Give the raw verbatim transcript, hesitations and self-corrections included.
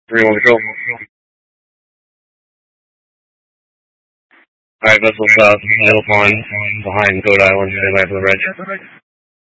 three one control. Alright, vessel south, Hill Pond, behind Goat Island, stand by for the bridge.